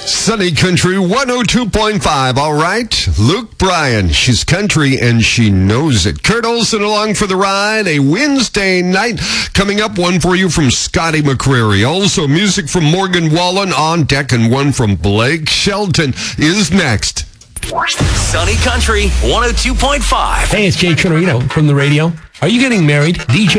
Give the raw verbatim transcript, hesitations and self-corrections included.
Sunny Country one oh two point five. All right. Luke Bryan. She's country and she knows it. Kurt Olson along for the ride. A Wednesday night. Coming up, one for you from Scotty McCreery. Also, music from Morgan Wallen on deck, and one from Blake Shelton is next. Sunny Country one oh two point five. Hey, it's Jay Trinorino from the radio. Are you getting married? D J